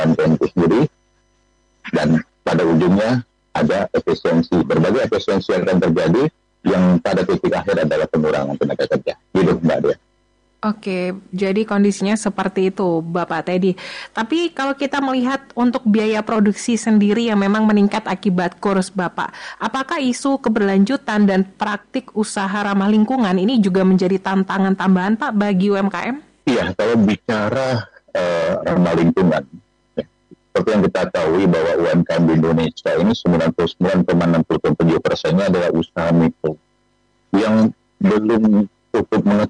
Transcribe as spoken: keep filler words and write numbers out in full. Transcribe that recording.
umkm itu sendiri, dan pada ujungnya ada efisiensi, berbagai efisiensi yang akan terjadi, yang pada titik akhir adalah pengurangan tenaga kerja. Gitu Mbak Dia. Oke, jadi kondisinya seperti itu, Bapak Teddy. Tapi kalau kita melihat untuk biaya produksi sendiri yang memang meningkat akibat kurs Bapak, apakah isu keberlanjutan dan praktik usaha ramah lingkungan ini juga menjadi tantangan tambahan Pak bagi U M K M? Iya, kalau bicara uh, ramah lingkungan, ya, seperti yang kita tahu bahwa U M K M di Indonesia ini sembilan puluh sembilan koma enam tujuh persennya adalah usaha mikro yang belum cukup mengetahui